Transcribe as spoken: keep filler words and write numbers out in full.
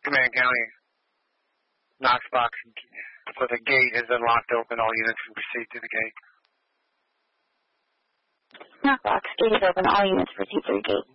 Command County, Knox box, so the gate is unlocked open. All units can proceed to the gate. Knox box, gate is open. All units proceed through gate.